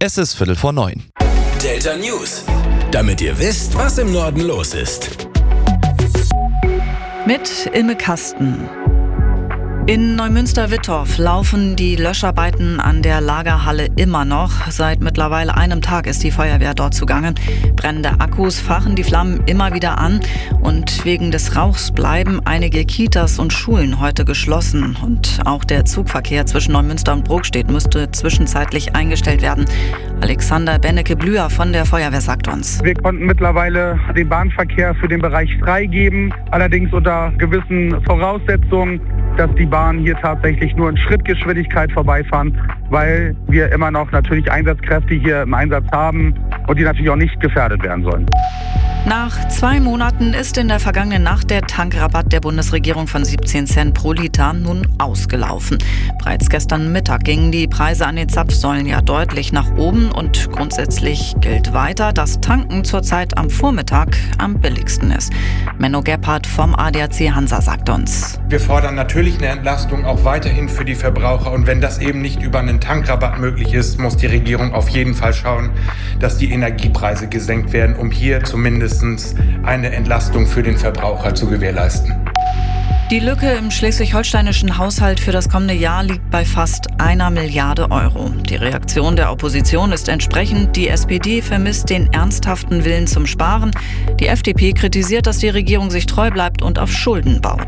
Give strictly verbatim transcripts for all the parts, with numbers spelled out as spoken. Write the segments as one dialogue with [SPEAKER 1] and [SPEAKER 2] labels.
[SPEAKER 1] Es ist Viertel vor neun.
[SPEAKER 2] Delta News, damit ihr wisst, was im Norden los ist.
[SPEAKER 3] Mit Ilme Kasten. In Neumünster-Wittorf laufen die Löscharbeiten an der Lagerhalle immer noch. Seit mittlerweile einem Tag ist die Feuerwehr dort zugange. Brennende Akkus fachen die Flammen immer wieder an. Und wegen des Rauchs bleiben einige Kitas und Schulen heute geschlossen. Und auch der Zugverkehr zwischen Neumünster und Brokstedt müsste zwischenzeitlich eingestellt werden. Alexander Bennecke-Blüher von der Feuerwehr sagt uns:
[SPEAKER 4] Wir konnten mittlerweile den Bahnverkehr für den Bereich freigeben, allerdings unter gewissen Voraussetzungen, dass die Bahnen hier tatsächlich nur in Schrittgeschwindigkeit vorbeifahren, weil wir immer noch natürlich Einsatzkräfte hier im Einsatz haben und die natürlich auch nicht gefährdet werden sollen.
[SPEAKER 3] Nach zwei Monaten ist in der vergangenen Nacht der Tankrabatt der Bundesregierung von siebzehn Cent pro Liter nun ausgelaufen. Bereits gestern Mittag gingen die Preise an den Zapfsäulen ja deutlich nach oben und grundsätzlich gilt weiter, dass Tanken zurzeit am Vormittag am billigsten ist. Menno Gebhardt vom A D A C Hansa sagt uns:
[SPEAKER 5] Wir fordern natürlich eine Entlastung auch weiterhin für die Verbraucher, und wenn das eben nicht über einen Tankrabatt möglich ist, muss die Regierung auf jeden Fall schauen, dass die Energiepreise gesenkt werden, um hier zumindest eine Entlastung für den Verbraucher zu gewährleisten.
[SPEAKER 3] Die Lücke im schleswig-holsteinischen Haushalt für das kommende Jahr liegt bei fast einer Milliarde Euro. Die Reaktion der Opposition ist entsprechend. Die S P D vermisst den ernsthaften Willen zum Sparen. Die F D P kritisiert, dass die Regierung sich treu bleibt und auf Schulden baut.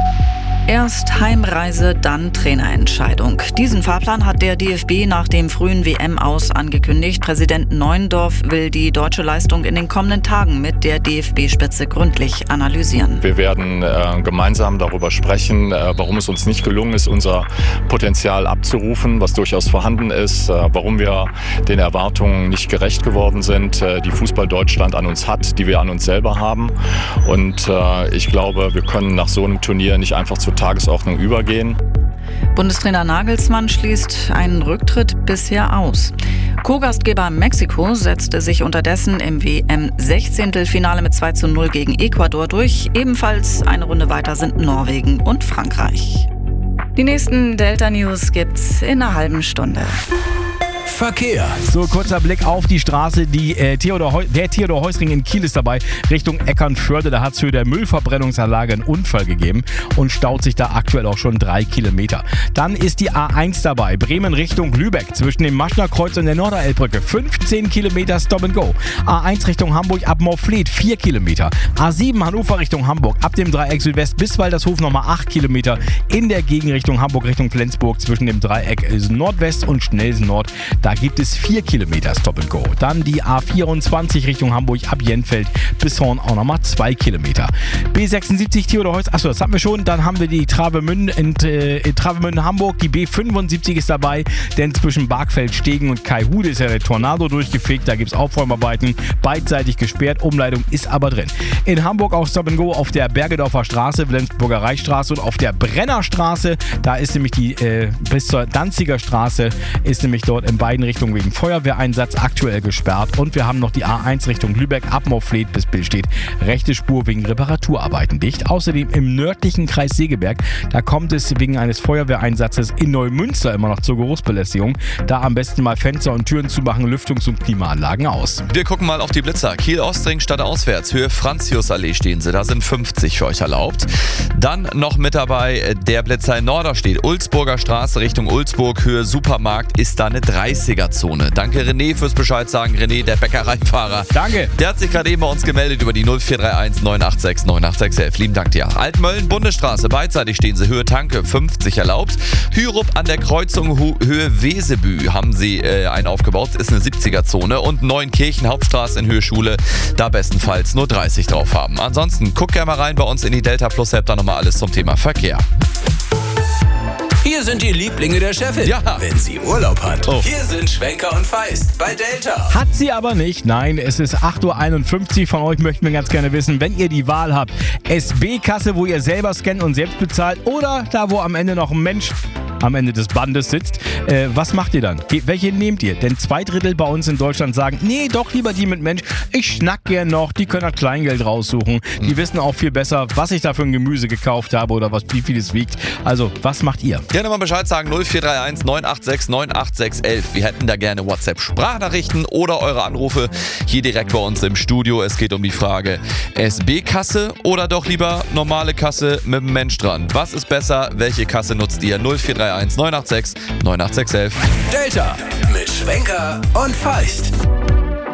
[SPEAKER 3] Erst Heimreise, dann Trainerentscheidung. Diesen Fahrplan hat der D F B nach dem frühen W M-Aus angekündigt. Präsident Neuendorf will die deutsche Leistung in den kommenden Tagen mit der D F B-Spitze gründlich analysieren.
[SPEAKER 6] Wir werden äh, gemeinsam darüber sprechen, äh, warum es uns nicht gelungen ist, unser Potenzial abzurufen, was durchaus vorhanden ist, äh, warum wir den Erwartungen nicht gerecht geworden sind, äh, die Fußball Deutschland an uns hat, die wir an uns selber haben. Und äh, ich glaube, wir können nach so einem Turnier nicht einfach zur Tagesordnung übergehen.
[SPEAKER 3] Bundestrainer Nagelsmann schließt einen Rücktritt bisher aus. Co-Gastgeber Mexiko setzte sich unterdessen im W M-Sechzehntelfinale mit zwei zu null gegen Ecuador durch. Ebenfalls eine Runde weiter sind Norwegen und Frankreich. Die nächsten Delta News gibt's in einer halben Stunde.
[SPEAKER 2] Verkehr.
[SPEAKER 7] So, kurzer Blick auf die Straße. Die, äh, Theodor Heu- der Theodor-Heuss-Ring in Kiel ist dabei, Richtung Eckernförde. Da hat es für der Müllverbrennungsanlage einen Unfall gegeben und staut sich da aktuell auch schon drei Kilometer. Dann ist die A eins dabei, Bremen Richtung Lübeck, zwischen dem Maschner Kreuz und der Norderelbbrücke. fünfzehn Kilometer Stop and Go. A eins Richtung Hamburg ab Morfleet, vier Kilometer. A sieben Hannover Richtung Hamburg, ab dem Dreieck Südwest bis Waldershof nochmal acht Kilometer. In der Gegenrichtung Hamburg Richtung Flensburg, zwischen dem Dreieck Nordwest und Schnelsen Nord. Da gibt es vier Kilometer Stop and Go. Dann die A vierundzwanzig Richtung Hamburg ab Jenfeld bis Horn auch nochmal zwei Kilometer. B sechsundsiebzig Theodor-Heuss, achso, das hatten wir schon. Dann haben wir die Travemünde in, äh, in Travemünde Hamburg. Die B fünfundsiebzig ist dabei, denn zwischen Bargfeld, Stegen und Kaihude ist ja der Tornado durchgefegt. Da gibt es Aufräumarbeiten, beidseitig gesperrt. Umleitung ist aber drin. In Hamburg auch Stop and Go auf der Bergedorfer Straße, Wilhelmsburger Reichsstraße und auf der Brennerstraße. Da ist nämlich die äh, bis zur Danziger Straße ist nämlich dort in beiden Richtungen wegen Feuerwehreinsatz aktuell gesperrt. Und wir haben noch die A eins Richtung Lübeck ab Morfleet bis Billstedt. Rechte Spur wegen Reparaturarbeiten dicht. Außerdem im nördlichen Kreis Segeberg, da kommt es wegen eines Feuerwehreinsatzes in Neumünster immer noch zur Geruchsbelästigung. Da am besten mal Fenster und Türen zumachen, Lüftungs- und Klimaanlagen aus.
[SPEAKER 1] Wir gucken mal auf die Blitzer. Kiel-Ostring stadtauswärts, Höhe Franziusallee stehen sie. Da sind fünfzig für euch erlaubt. Dann noch mit dabei der Blitzer in Norderstedt. Ulzburger Straße Richtung Ulzburg, Höhe Supermarkt, ist da eine dreißiger-Zone. Danke René fürs Bescheid sagen. René, der Bäckereifahrer.
[SPEAKER 7] Danke.
[SPEAKER 1] Der hat sich gerade eben bei uns gemeldet über die null vier drei eins neun acht sechs neun acht sechs elf. Lieben Dank dir. Altmölln, Bundesstraße, beidseitig stehen sie. Höhe Tanke, fünfzig erlaubt. Hürup an der Kreuzung Hu- Höhe Wesebü haben sie äh, einen aufgebaut. Ist eine siebziger-Zone. Und Neunkirchen, Hauptstraße in Höhe Schule, da bestenfalls nur dreißig drauf haben. Ansonsten guck gerne mal rein bei uns in die Delta Plus App, da nochmal alles zum Thema Verkehr.
[SPEAKER 2] Hier sind die Lieblinge der Chefin,
[SPEAKER 1] Ja.
[SPEAKER 2] wenn sie Urlaub hat.
[SPEAKER 1] Oh.
[SPEAKER 2] Hier sind Schwenker und Feist bei Delta.
[SPEAKER 7] Hat sie aber nicht. Nein, es ist acht Uhr einundfünfzig. Von euch möchten wir ganz gerne wissen, wenn ihr die Wahl habt. S B-Kasse, wo ihr selber scannt und selbst bezahlt, oder da, wo am Ende noch ein Mensch am Ende des Bandes sitzt. Äh, was macht ihr dann? Ge- welche nehmt ihr? Denn zwei Drittel bei uns in Deutschland sagen, nee, doch lieber die mit Mensch. Ich schnack gern noch, die können das Kleingeld raussuchen. Die mhm. wissen auch viel besser, was ich da für ein Gemüse gekauft habe oder was, wie viel es wiegt. Also, was macht ihr?
[SPEAKER 1] Gerne mal Bescheid sagen, null vier drei eins neun acht sechs neun acht sechs eins eins. Wir hätten da gerne WhatsApp-Sprachnachrichten oder eure Anrufe hier direkt bei uns im Studio. Es geht um die Frage, S B-Kasse oder doch lieber normale Kasse mit dem Mensch dran? Was ist besser? Welche Kasse nutzt ihr? null vier drei eins neun acht sechs neun acht sechs eins eins.
[SPEAKER 2] Delta mit Schwenker und Feist.